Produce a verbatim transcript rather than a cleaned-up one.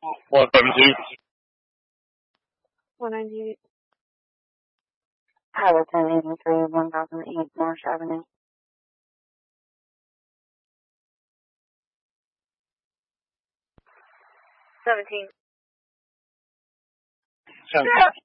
one seventy-two. one ninety-eight. Highway ten eighty-three, one thousand eight Marsh Avenue. seventeen. seventeen.